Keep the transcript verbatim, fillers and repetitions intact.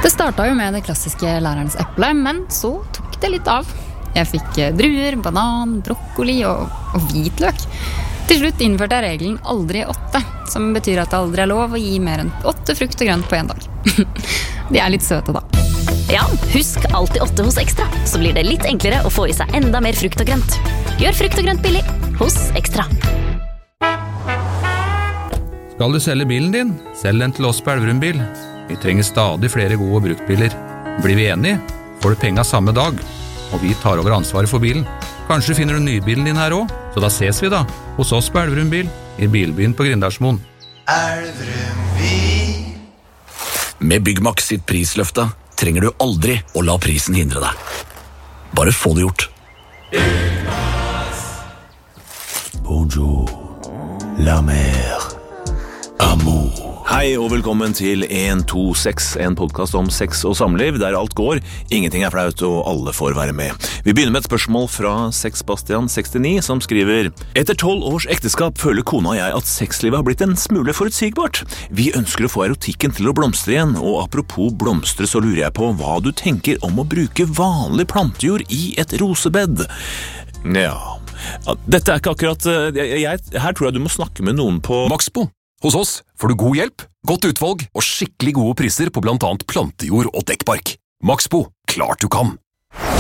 Det startet jo med det klassiske lærerens eple, men så tok det litt av. Jeg fikk druer, banan, brokkoli og, og hvitløk. Til slutt innførte jeg regelen aldri åtte, som betyr at det aldri er lov å gi mer enn åtte frukt og grønt på en dag. De er litt søte da. Ja, husk alltid åtte hos Ekstra, så blir det litt enklere å få i seg enda mer frukt og grønt. Gjør frukt og grønt billig hos Ekstra. Skal du selge bilen din? Selg den til oss på Elverum Bil. Vi trenger stadig flere gode bruktbiler. Blir vi enige, får du penga samme dag, og vi tar over ansvaret for bilen. Kanskje finner du nybilen din her også, så da ses vi da, hos oss på Elverum Bil, i bilbyen på Grindalsmoen. Elverum Bil. Med Byggmax sitt prisløfte trenger du aldri å la prisen hindre deg. Bare få det gjort. Bonjour, la mer, amour. Hei og velkommen til en to seks, en podcast om sex og samliv, der alt går, ingenting er flaut og alle får være med. Vi begynner med et spørsmål fra Sex-Bastian sekstini, som skriver: Etter tolv års ekteskap føler kona og jeg at sexlivet har blitt en smule forutsigbart. Vi ønsker å få erotikken til å blomstre igjen, og apropos blomstre så lurer jeg på hva du tenker om å bruke vanlig plantejord i et rosebed. Ja, dette er ikke akkurat... Jeg, jeg, her tror jeg du må snakke med noen på... Maxbo. Hos oss får du god hjelp, godt utvalg og skikkelig gode priser på blant annet plantejord og dekkbark. Maxbo, klart du kan!